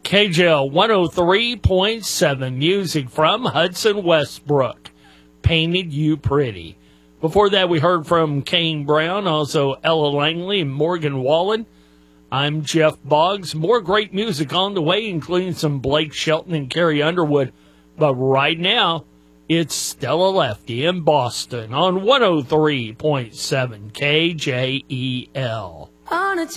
KJL 103.7, music from Hudson Westbrook, Painted You Pretty. Before that, we heard from Kane Brown, also Ella Langley and Morgan Wallen. I'm Jeff Boggs. More great music on the way, including some Blake Shelton and Carrie Underwood. But right now, it's Stella Lefty in Boston on 103.7 KJEL.